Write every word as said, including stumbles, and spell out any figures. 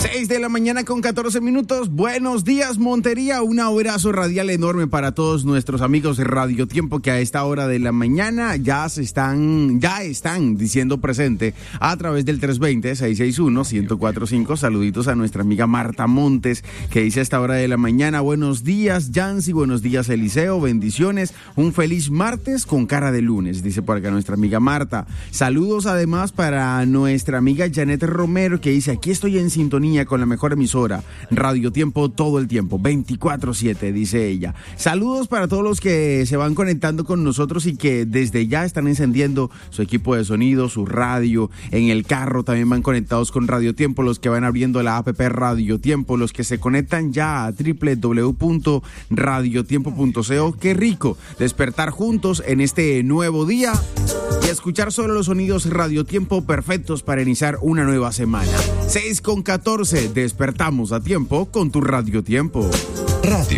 seis de la mañana con catorce minutos. Buenos días, Montería. Un abrazo radial enorme para todos nuestros amigos de Radio Tiempo que a esta hora de la mañana ya se están, ya están diciendo presente a través del tres dos cero, seis seis uno, uno cero cuatro cinco. Saluditos a nuestra amiga Marta Montes que dice a esta hora de la mañana: buenos días, Yancy, buenos días, Eliseo, bendiciones, un feliz martes con cara de lunes, dice por acá nuestra amiga Marta. Saludos además para nuestra amiga Janet Romero que dice: aquí estoy en sintonía con la mejor emisora, Radio Tiempo todo el tiempo, veinticuatro siete, dice ella. Saludos para todos los que se van conectando con nosotros y que desde ya están encendiendo su equipo de sonido, su radio, en el carro también van conectados con Radio Tiempo, los que van abriendo la app Radio Tiempo, los que se conectan ya a doble u doble u doble u punto radio tiempo punto co. Qué rico despertar juntos en este nuevo día y escuchar solo los sonidos Radio Tiempo perfectos para iniciar una nueva semana. seis con catorce, despertamos a tiempo con tu Radio Tiempo. Radio